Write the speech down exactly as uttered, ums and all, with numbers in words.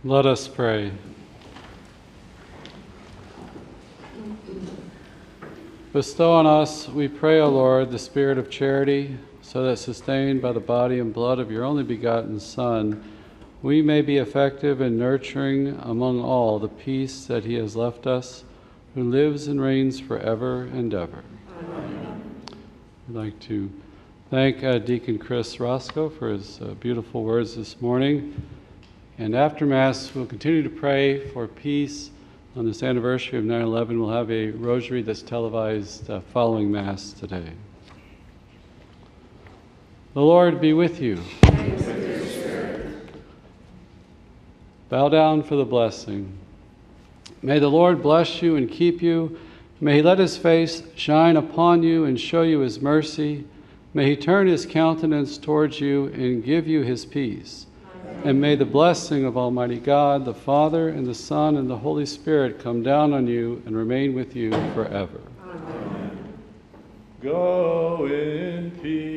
Let us pray. Bestow on us, we pray, O Lord, the spirit of charity, so that sustained by the body and blood of your only begotten Son, we may be effective in nurturing among all the peace that he has left us, who lives and reigns forever and ever. Amen. I'd like to thank uh, Deacon Chris Roscoe for his uh, beautiful words this morning. And after Mass, we'll continue to pray for peace. On this anniversary of nine eleven, we'll have a rosary that's televised uh, following Mass today. The Lord be with you. And with your spirit. Bow down for the blessing. May the Lord bless you and keep you. May he let his face shine upon you and show you his mercy. May he turn his countenance towards you and give you his peace. And may the blessing of Almighty God, the Father, and the Son, and the Holy Spirit come down on you and remain with you forever. Amen. Go in peace.